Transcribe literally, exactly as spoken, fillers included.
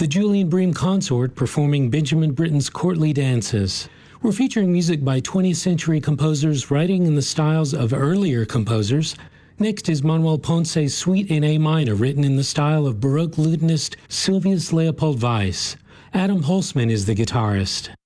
the Julian Bream Consort performing Benjamin Britten's Courtly Dances. We're featuring music by twentieth century composers writing in the styles of earlier composers. Next is Manuel Ponce's Suite in A minor, written in the style of Baroque lutenist Sylvius Leopold Weiss. Adam Holzman is the guitarist.